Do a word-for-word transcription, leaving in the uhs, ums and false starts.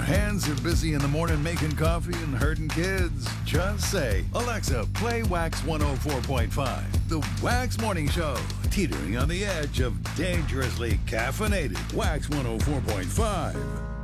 hands are busy in the morning making coffee and herding kids, just say, Alexa, play Wax one oh four point five. The Wax Morning Show, teetering on the edge of dangerously caffeinated. Wax one oh four point five.